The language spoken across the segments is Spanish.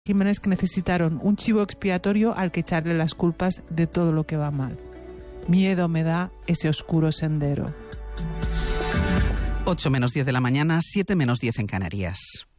Jiménez, que necesitaron un chivo expiatorio al que echarle las culpas de todo lo que va mal. Miedo me da ese oscuro sendero. 8 menos 10 de la mañana, 7 menos 10 en Canarias.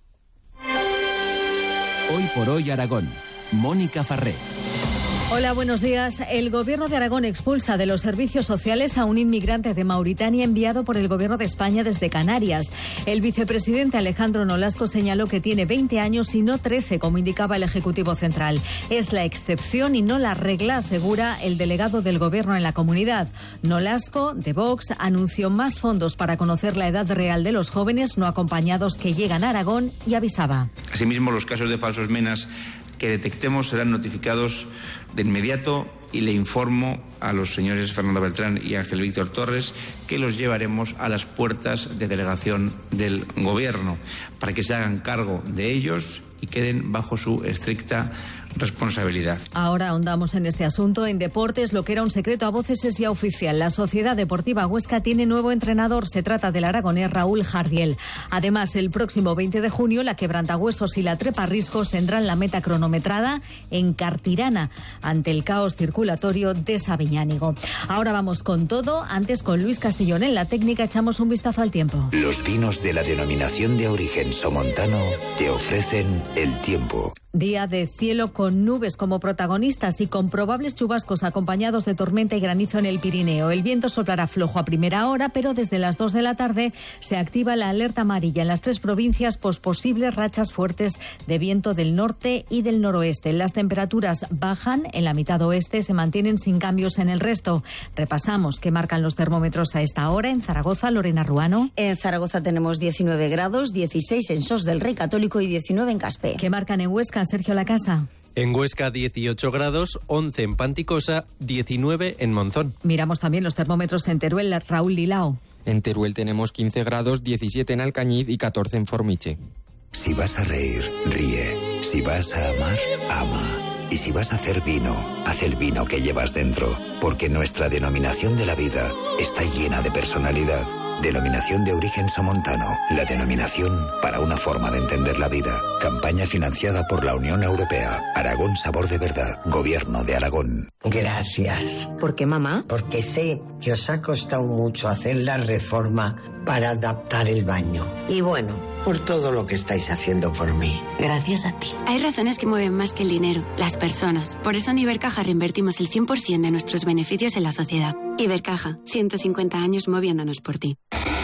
Hoy por hoy Aragón. Mónica Farré. Hola, buenos días. El Gobierno de Aragón expulsa de los servicios sociales a un inmigrante de Mauritania enviado por el Gobierno de España desde Canarias. El vicepresidente Alejandro Nolasco señaló que tiene 20 años y no 13, como indicaba el Ejecutivo Central. Es la excepción y no la regla, asegura el delegado del Gobierno en la comunidad. Nolasco, de Vox, anunció más fondos para conocer la edad real de los jóvenes no acompañados que llegan a Aragón y avisaba. Asimismo, los casos de falsos menas que detectemos serán notificados de inmediato y le informo a los señores Fernando Beltrán y Ángel Víctor Torres que los llevaremos a las puertas de delegación del Gobierno para que se hagan cargo de ellos y queden bajo su estricta responsabilidad. Ahora ahondamos en este asunto. En deportes, lo que era un secreto a voces es ya oficial. La Sociedad Deportiva Huesca tiene nuevo entrenador. Se trata del aragonés Raúl Jardiel. Además, el próximo 20 de junio, la Quebrantahuesos y la Treparriscos tendrán la meta cronometrada en Cartirana, ante el caos circulatorio de Sabiñánigo. Ahora vamos con todo. Antes, con Luis Castillón en la técnica, echamos un vistazo al tiempo. Los vinos de la denominación de origen somontano te ofrecen el tiempo. Día de cielo con nubes como protagonistas y con probables chubascos acompañados de tormenta y granizo en el Pirineo. El viento soplará flojo a primera hora, pero desde las 2 de la tarde se activa la alerta amarilla en las 3 provincias por posibles rachas fuertes de viento del norte y del noroeste. Las temperaturas bajan, en la mitad oeste se mantienen sin cambios en el resto. Repasamos qué marcan los termómetros a esta hora. En Zaragoza, Lorena Ruano. En Zaragoza tenemos 19 grados, 16 en Sos del Rey Católico y 19 en Caspe. ¿Qué marcan en Huesca, Sergio Lacasa? En Huesca 18 grados, 11 en Panticosa, 19 en Monzón. Miramos también los termómetros en Teruel, Raúl Lilao. En Teruel tenemos 15 grados, 17 en Alcañiz y 14 en Formiche. Si vas a reír, ríe. Si vas a amar, ama. Y si vas a hacer vino, haz el vino que llevas dentro. Porque nuestra denominación de la vida está llena de personalidad. Denominación de origen somontano. La denominación para una forma de entender la vida. Campaña financiada por la Unión Europea. Aragón Sabor de Verdad. Gobierno de Aragón. Gracias. ¿Por qué, mamá? Porque sé que os ha costado mucho hacer la reforma para adaptar el baño. Y bueno, por todo lo que estáis haciendo por mí. Gracias a ti. Hay razones que mueven más que el dinero, las personas. Por eso en Ibercaja reinvertimos el 100% de nuestros beneficios en la sociedad. Ibercaja, 150 años moviéndonos por ti.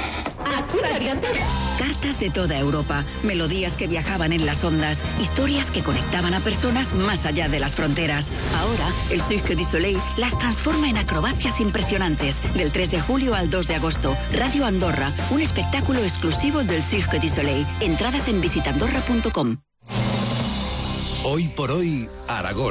Cartas de toda Europa, melodías que viajaban en las ondas, historias que conectaban a personas más allá de las fronteras. Ahora, el Cirque du Soleil las transforma en acrobacias impresionantes. Del 3 de julio al 2 de agosto, Radio Andorra, un espectáculo exclusivo del Cirque du Soleil. Entradas en visitandorra.com. Hoy por hoy, Aragón.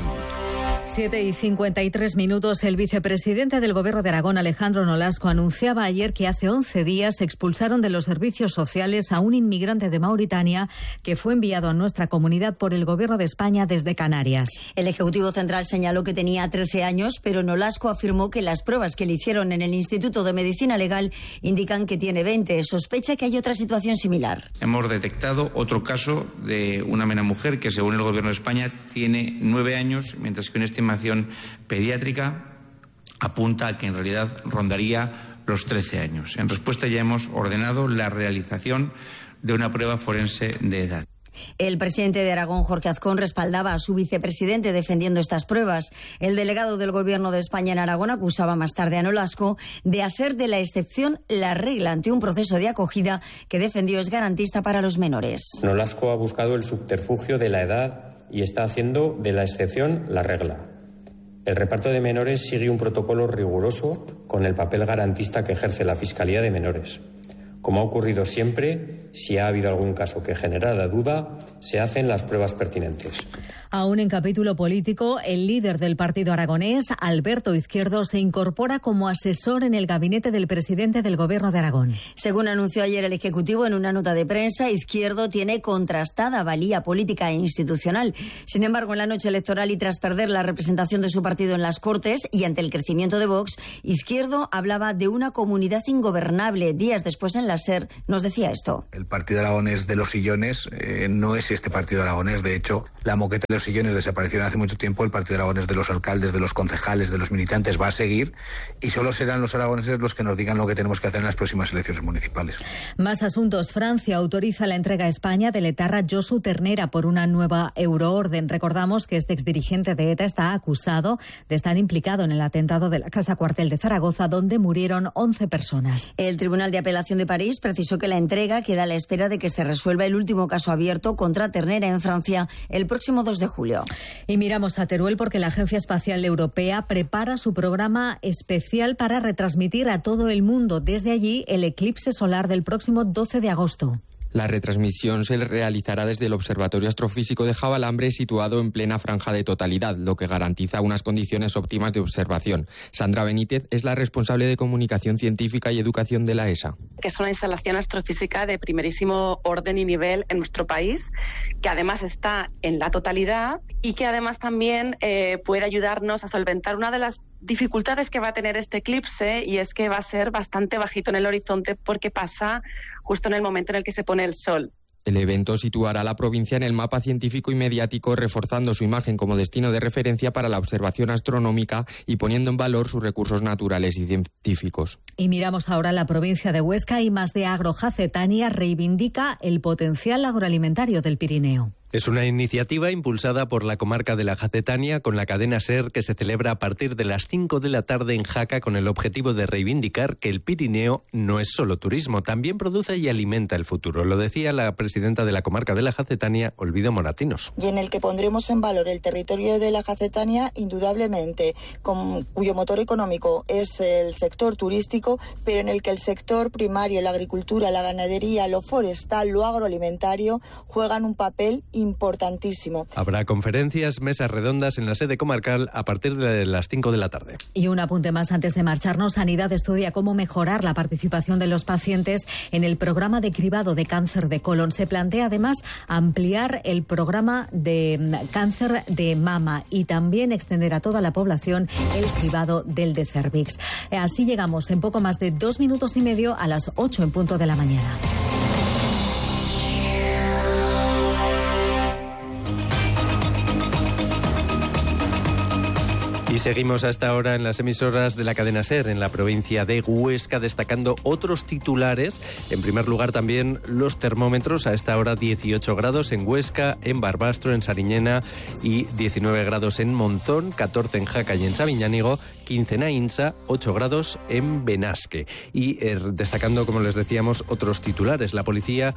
7:53. El vicepresidente del Gobierno de Aragón, Alejandro Nolasco, anunciaba ayer que hace 11 días expulsaron de los servicios sociales a un inmigrante de Mauritania que fue enviado a nuestra comunidad por el Gobierno de España desde Canarias. El Ejecutivo Central señaló que tenía 13 años, pero Nolasco afirmó que las pruebas que le hicieron en el Instituto de Medicina Legal indican que tiene 20. Sospecha que hay otra situación similar. Hemos detectado otro caso de una mena mujer que, según el Gobierno de España, tiene 9 años, mientras que una estimación pediátrica apunta a que en realidad rondaría los 13 años. En respuesta, ya hemos ordenado la realización de una prueba forense de edad. El presidente de Aragón, Jorge Azcón, respaldaba a su vicepresidente defendiendo estas pruebas. El delegado del Gobierno de España en Aragón acusaba más tarde a Nolasco de hacer de la excepción la regla ante un proceso de acogida que defendió es garantista para los menores. Nolasco ha buscado el subterfugio de la edad y está haciendo de la excepción la regla. El reparto de menores sigue un protocolo riguroso con el papel garantista que ejerce la Fiscalía de Menores. Como ha ocurrido siempre, si ha habido algún caso que generara duda, se hacen las pruebas pertinentes. Aún en capítulo político, el líder del partido aragonés, Alberto Izquierdo, se incorpora como asesor en el gabinete del presidente del Gobierno de Aragón. Según anunció ayer el Ejecutivo en una nota de prensa, Izquierdo tiene contrastada valía política e institucional. Sin embargo, en la noche electoral y tras perder la representación de su partido en las Cortes y ante el crecimiento de Vox, Izquierdo hablaba de una comunidad ingobernable. Días después, en las la SER, nos decía esto. El partido aragonés de los sillones no es este partido aragonés. De hecho, la moqueta de los sillones desaparecieron hace mucho tiempo. El partido aragonés de los alcaldes, de los concejales, de los militantes va a seguir, y solo serán los aragoneses los que nos digan lo que tenemos que hacer en las próximas elecciones municipales. Más asuntos. Francia autoriza la entrega a España del etarra Josu Ternera por una nueva euroorden. Recordamos que este exdirigente de ETA está acusado de estar implicado en el atentado de la Casa Cuartel de Zaragoza, donde murieron 11 personas. El Tribunal de Apelación de París precisó que la entrega queda a la espera de que se resuelva el último caso abierto contra Ternera en Francia el próximo 2 de julio. Y miramos a Teruel porque la Agencia Espacial Europea prepara su programa especial para retransmitir a todo el mundo desde allí el eclipse solar del próximo 12 de agosto. La retransmisión se realizará desde el Observatorio Astrofísico de Javalambre, situado en plena franja de totalidad, lo que garantiza unas condiciones óptimas de observación. Sandra Benítez es la responsable de Comunicación Científica y Educación de la ESA. Que es una instalación astrofísica de primerísimo orden y nivel en nuestro país, que además está en la totalidad y que además también puede ayudarnos a solventar una de las dificultades que va a tener este eclipse, y es que va a ser bastante bajito en el horizonte porque pasa justo en el momento en el que se pone el sol. El evento situará a la provincia en el mapa científico y mediático, reforzando su imagen como destino de referencia para la observación astronómica y poniendo en valor sus recursos naturales y científicos. Y miramos ahora la provincia de Huesca, y Más de Agro Jacetania reivindica el potencial agroalimentario del Pirineo. Es una iniciativa impulsada por la comarca de la Jacetania con la cadena SER, que se celebra a partir de las 5 de la tarde en Jaca, con el objetivo de reivindicar que el Pirineo no es solo turismo, también produce y alimenta el futuro. Lo decía la presidenta de la comarca de la Jacetania, Olvido Moratinos. Y en el que pondremos en valor el territorio de la Jacetania, indudablemente, cuyo motor económico es el sector turístico, pero en el que el sector primario, la agricultura, la ganadería, lo forestal, lo agroalimentario, juegan un papel importantísimo. Habrá conferencias, mesas redondas en la sede comarcal a partir de las 5 de la tarde. Y un apunte más antes de marcharnos. Sanidad estudia cómo mejorar la participación de los pacientes en el programa de cribado de cáncer de colon. Se plantea además ampliar el programa de cáncer de mama y también extender a toda la población el cribado del de cervix. Así llegamos en poco más de 2 minutos y medio a las 8 en punto de la mañana. Y seguimos hasta ahora en las emisoras de la cadena SER en la provincia de Huesca, destacando otros titulares. En primer lugar, también los termómetros. A esta hora 18 grados en Huesca, en Barbastro, en Sariñena, y 19 grados en Monzón, 14 en Jaca y en Sabiñánigo, 15 en Ainsa, 8 grados en Benasque. Y destacando, como les decíamos, otros titulares. La policía,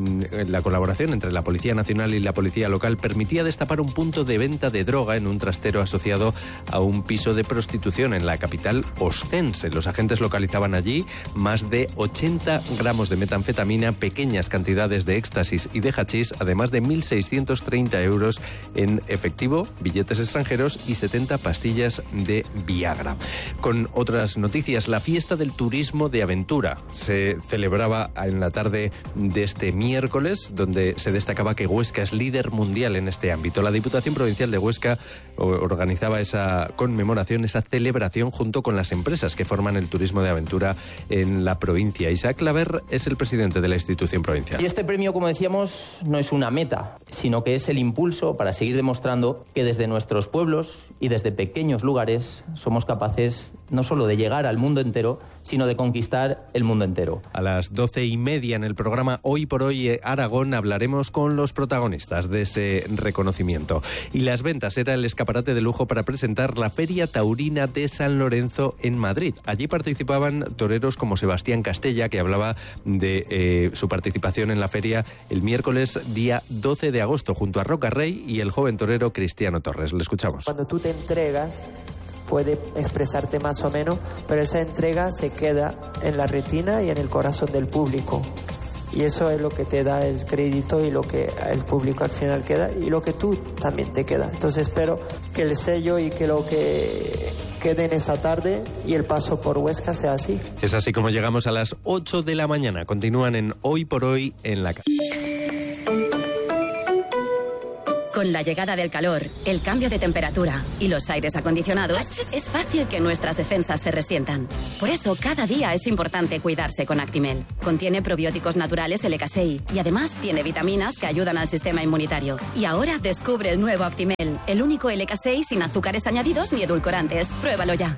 la colaboración entre la Policía Nacional y la Policía Local permitía destapar un punto de venta de droga en un trastero asociado a un piso de prostitución en la capital ostense. Los agentes localizaban allí más de 80 gramos de metanfetamina, pequeñas cantidades de éxtasis y de hachís, además de 1.630 euros en efectivo, billetes extranjeros y 70 pastillas de Viagra. Con otras noticias, la fiesta del turismo de aventura se celebraba en la tarde de este miércoles, donde se destacaba que Huesca es líder mundial en este ámbito. La Diputación Provincial de Huesca organizaba esa conmemoración, esa celebración, junto con las empresas que forman el turismo de aventura en la provincia. Isaac Claver es el presidente de la institución provincial. Y este premio, como decíamos, no es una meta, sino que es el impulso para seguir demostrando que desde nuestros pueblos y desde pequeños lugares somos capaces no solo de llegar al mundo entero, sino de conquistar el mundo entero. A las 12:30 en el programa Hoy por Hoy Aragón hablaremos con los protagonistas de ese reconocimiento. Y las ventas era el escaparate de lujo para presentar la Feria Taurina de San Lorenzo en Madrid. Allí participaban toreros como Sebastián Castella, que hablaba de su participación en la feria el miércoles día 12 de agosto junto a Roca Rey y el joven torero Cristiano Torres. Le escuchamos. Cuando tú te entregas, puede expresarte más o menos, pero esa entrega se queda en la retina y en el corazón del público. Y eso es lo que te da el crédito y lo que el público al final queda y lo que tú también te queda. Entonces espero que el sello y que lo que quede en esa tarde y el paso por Huesca sea así. Es así como llegamos a las 8 de la mañana. Continúan en Hoy por Hoy en la casa. Con la llegada del calor, el cambio de temperatura y los aires acondicionados, es fácil que nuestras defensas se resientan. Por eso, cada día es importante cuidarse con Actimel. Contiene probióticos naturales LK6 y además tiene vitaminas que ayudan al sistema inmunitario. Y ahora descubre el nuevo Actimel, el único LK6 sin azúcares añadidos ni edulcorantes. Pruébalo ya.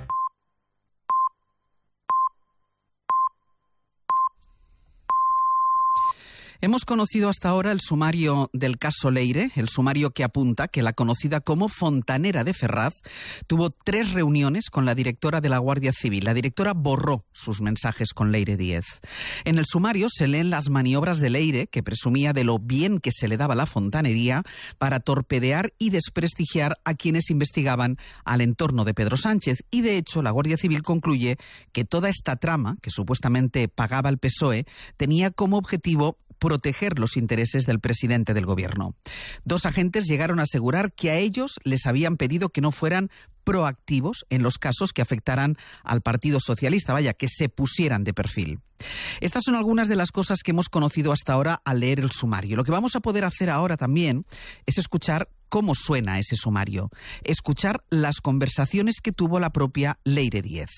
Hemos conocido hasta ahora el sumario del caso Leire, el sumario que apunta que la conocida como Fontanera de Ferraz tuvo 3 reuniones con la directora de la Guardia Civil. La directora borró sus mensajes con Leire Díez. En el sumario se leen las maniobras de Leire, que presumía de lo bien que se le daba la fontanería para torpedear y desprestigiar a quienes investigaban al entorno de Pedro Sánchez. Y de hecho, la Guardia Civil concluye que toda esta trama, que supuestamente pagaba el PSOE, tenía como objetivo proteger los intereses del presidente del gobierno. 2 agentes llegaron a asegurar que a ellos les habían pedido que no fueran proactivos en los casos que afectaran al Partido Socialista, que se pusieran de perfil. Estas son algunas de las cosas que hemos conocido hasta ahora al leer el sumario. Lo que vamos a poder hacer ahora también es escuchar cómo suena ese sumario, escuchar las conversaciones que tuvo la propia Leire Díez.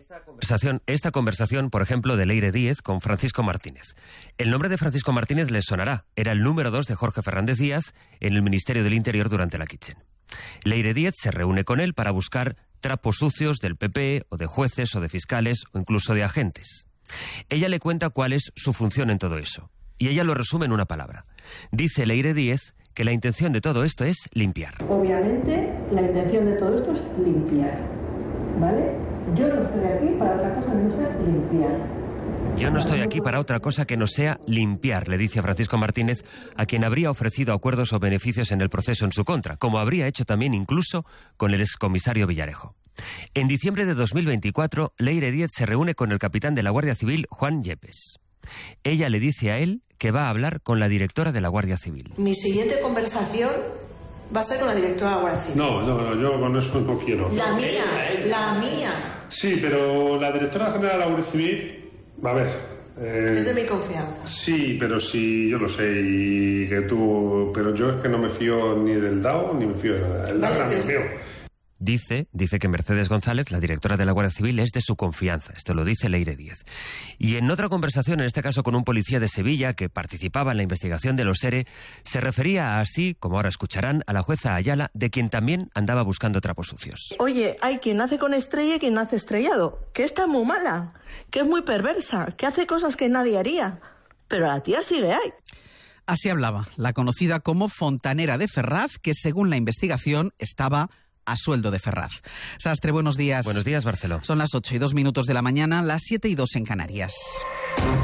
Esta conversación, por ejemplo, de Leire Díez con Francisco Martínez. El nombre de Francisco Martínez les sonará. Era el número 2 de Jorge Fernández Díaz en el Ministerio del Interior durante la Kitchen. Leire Díez se reúne con él para buscar trapos sucios del PP o de jueces o de fiscales o incluso de agentes. Ella le cuenta cuál es su función en todo eso. Y ella lo resume en una palabra. Dice Leire Díez que la intención de todo esto es limpiar. Obviamente, la intención de todo esto es limpiar, ¿vale? Yo no estoy aquí para otra cosa que no sea limpiar. Yo no estoy aquí para otra cosa que no sea limpiar, le dice a Francisco Martínez, a quien habría ofrecido acuerdos o beneficios en el proceso en su contra, como habría hecho también incluso con el excomisario Villarejo. En diciembre de 2024, Leire Díez se reúne con el capitán de la Guardia Civil, Juan Yepes. Ella le dice a él que va a hablar con la directora de la Guardia Civil. Mi siguiente conversación va a ser con la directora de la Guardia Civil. No, yo con eso no quiero. La mía. Sí, pero la directora general de la Guardia Civil, a ver... es de mi confianza. Sí, pero sí, yo lo sé, y que tú... Pero yo es que no me fío ni del DAO, ni me fío de nada. El DAO no me fío. Dice que Mercedes González, la directora de la Guardia Civil, es de su confianza. Esto lo dice Leire Díez. Y en otra conversación, en este caso con un policía de Sevilla que participaba en la investigación de los ERE, se refería así, como ahora escucharán, a la jueza Ayala, de quien también andaba buscando trapos sucios. Oye, hay quien nace con estrella y quien nace estrellado, que está muy mala, que es muy perversa, que hace cosas que nadie haría. Pero a la tía sí le hay. Así hablaba la conocida como Fontanera de Ferraz, que según la investigación estaba a sueldo de Ferraz. Sastre, buenos días. Buenos días, Barceló. Son las 8:02 de la mañana, las 7:02 en Canarias.